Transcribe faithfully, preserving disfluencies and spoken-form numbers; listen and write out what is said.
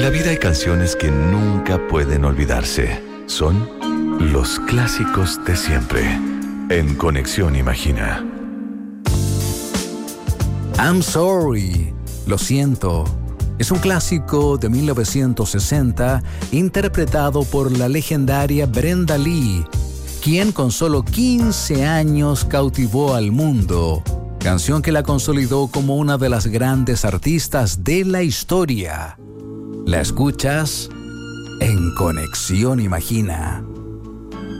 la vida hay canciones que nunca pueden olvidarse. Son los clásicos de siempre. En Conexión Imagina. I'm Sorry, lo siento. Es un clásico de mil novecientos sesenta interpretado por la legendaria Brenda Lee, quien con solo quince años cautivó al mundo. Canción que la consolidó como una de las grandes artistas de la historia. La escuchas en Conexión Imagina.